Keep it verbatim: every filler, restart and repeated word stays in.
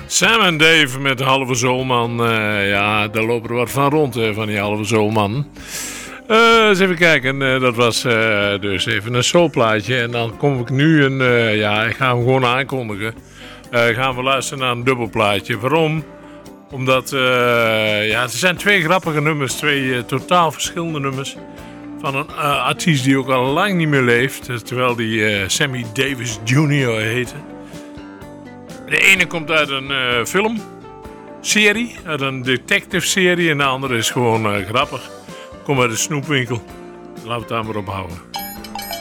Sam en Dave met de halve zoolman. Uh, ja, daar lopen er wat van rond, hè, van die halve zoolman. Uh, eens even kijken, uh, dat was uh, dus even een soulplaatje. En dan kom ik nu een, uh, ja, ik ga hem gewoon aankondigen. Uh, gaan we luisteren naar een dubbelplaatje. Waarom? Omdat, uh, ja, er zijn twee grappige nummers, twee uh, totaal verschillende nummers. Van een uh, artiest die ook al lang niet meer leeft, terwijl die uh, Sammy Davis junior heette. De ene komt uit een uh, filmserie, uit een detective serie en de andere is gewoon uh, grappig. Kom uit de snoepwinkel. Laten we het daar maar op houden.